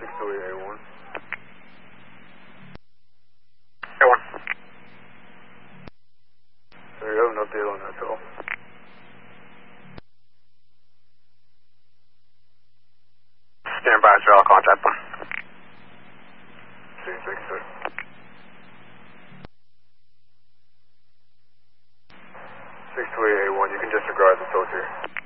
628A1. A1. So you have an update on that call? Stand by, sir. I'll contact them. See, thank you, sir. 628A1, you can disregard the toast here.